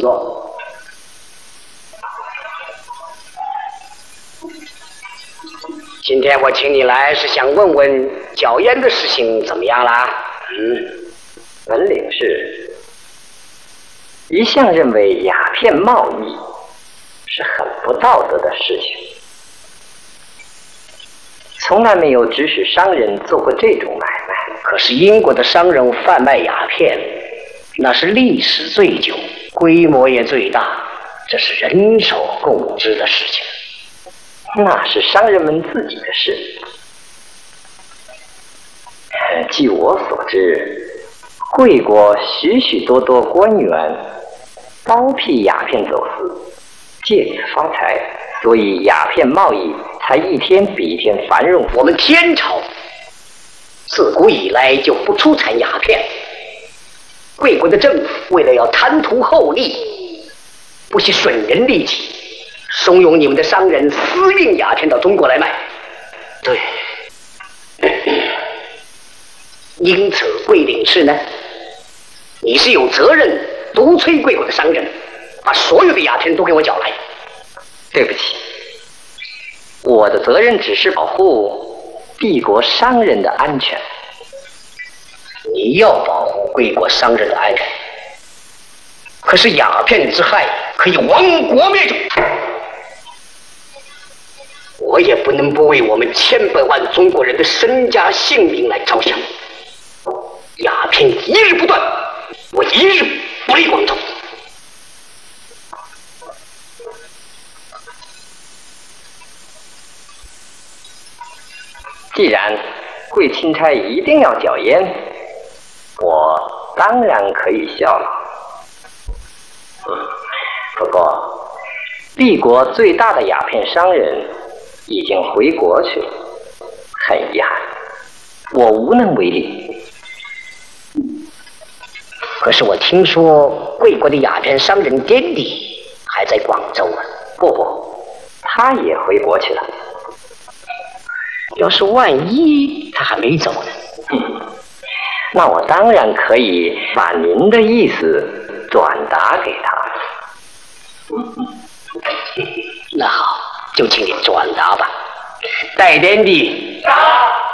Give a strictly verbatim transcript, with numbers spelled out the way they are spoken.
坐。今天我请你来是想问问缴烟的事情怎么样啦？嗯， 本领是一向认为鸦片贸易是很不道德的事情，从来没有指使商人做过这种买卖。 可是英国的商人贩卖鸦片，那是历史最久，规模也最大，这是人手共知的事情。 那是商人们自己的事。据我所知，贵国许许多多官员包庇鸦片走私，借此发财，所以鸦片贸易才一天比一天繁荣。 我们天朝自古以来就不出产鸦片，贵国的政府为了要贪图厚利，不惜损人利己，怂恿你们的商人私运鸦片到中国来卖。对，因此贵领事呢，你是有责任独催贵国的商人把所有的鸦片都给我缴来。 对不起，我的责任只是保护帝国商人的安全。 你要保护贵国商人的安全，可是鸦片之害可以亡国灭种，我也不能不为我们千百万中国人的身家性命来着想。鸦片一日不断，我一日不离广州。 既然贵钦差一定要缴烟，我当然可以效劳。嗯，不过帝国最大的鸦片商人已经回国去了，很遗憾，我无能为力。 可是我听说贵国的鸦片商人爹地还在广州啊。 不不，他也回国去了。 要是万一他还没走呢？ 嗯，那我当然可以把您的意思转达给他。 嗯嗯、那好，就请你转达吧。带点的。